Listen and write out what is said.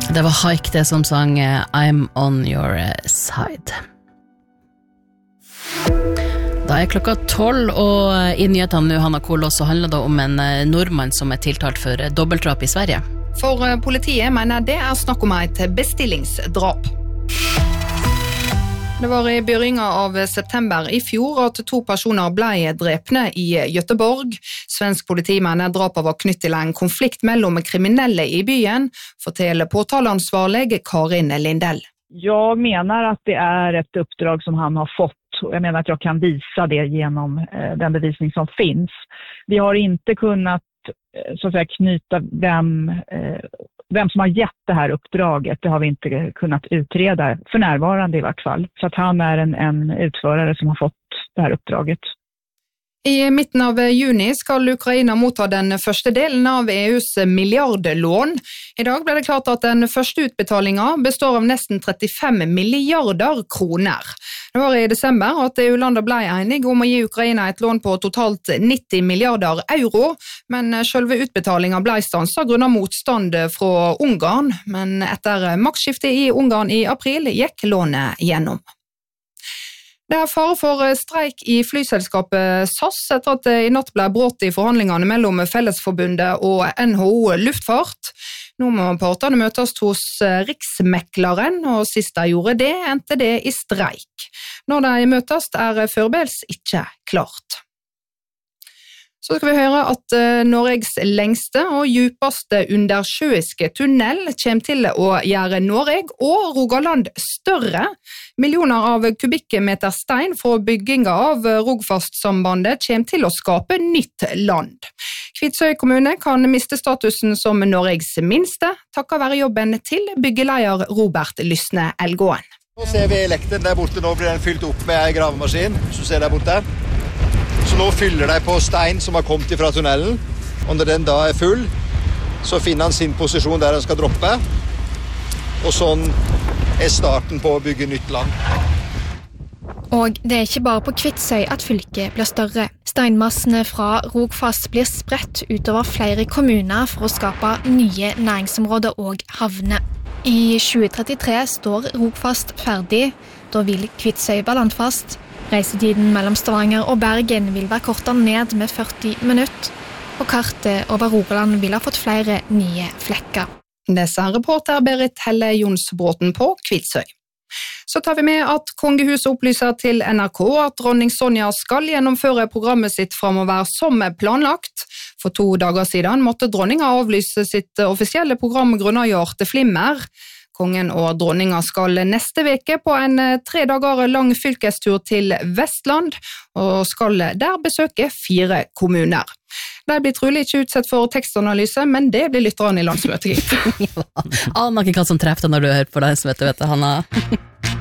Det var Haik det som sang I'm on your side. Da klokka 12, og I nyhetene nå, Hanna Kolås, så handler det om en nordmann som tiltalt for dobbeltdrap I Sverige. For politiet mener det snakk om et bestillingsdrap. Det var I begynnelsen av september I fjor at 2 personer ble drepne I Göteborg. Svensk politi mener drapet var knytt til en konflikt mellom kriminelle I byen, forteller påtaleansvarlig Karin Lindell. Jag menar att det ett uppdrag som han har fått, och jag menar att jag kan visa det genom den bevisning som finns. Vi har inte kunnat så att säga knyta vem som har gett det här uppdraget, det har vi inte kunnat utreda för närvarande I vart fall. Så att han är en utförare som har fått det här uppdraget. I mitten av juni skal Ukraina motta den første delen av EUs milliardlån. I dag ble det klart at den første utbetalingen består av nesten 35 milliarder kroner. Det var I desember at EU-landet ble enige om å gi Ukraina et lån på totalt 90 milliarder euro, men selve utbetalingen ble stanset grunnet motstand fra Ungarn. Men etter maktskiftet I Ungarn I april gikk lånet gjennom. Det fare for streik I flyselskapet SAS etter at det I natt ble brudd I forhandlingene mellom Fellesforbundet og NHO Luftfart. Nå må partene møtes hos Riksmekleren, og sist de gjorde det, endte det I streik. Når de møtes foreløpig ikke klart. Så skal vi høre at Norges lengste og djupeste undersjøiske tunnel kommer til å gjøre Norge og Rogaland større. Millioner av kubikkmeter stein fra bygginga av Rogfast-sambandet kommer til å skape nytt land. Kvitsøy kommune kan miste statusen som Norges minste, takket være jobben til byggeleier Robert Lysne Elgåen. Nå ser vi elektren der borte, nå blir den fylt opp med en gravemaskin, som ser der borte. Så nå fyller de på stein som har kommet fra tunnelen, og når den da full, så finner han sin posisjon der han skal droppe, og sånn starten på å bygge nytt land. Og det ikke bare på Kvitsøy at fylket blir større. Steinmassene fra Rogfast blir spredt utover flere kommuner for å skape nye næringsområder og havner. I 2033 står Rogfast ferdig, da vil Kvitsøy være landfast. Reisetiden mellom Stavanger og Bergen vil være kortet ned med 40 minutter, og kartet over Rogaland vil ha fått flere nye flekker. Det sa reporter Berit Helle Jonsbråten på Kvitsøy. Så tar vi med at Kongehuset opplyser til NRK at dronning Sonja skal gjennomføre programmet sitt fremover som planlagt. For 2 dager siden måtte dronninga avlyse sitt offisielle program grunnet hjerteflimmer. Kongen og dronninga skal neste veke på en 3 dager lang fylkestur til Vestland, og skal der besøke 4 kommuner. De blir trolig ikke utsatt for tekstanalyse, men det blir lytterne I landsmøtet. Aner ikke hva som treffer når du hører på det, vet du, Hanna.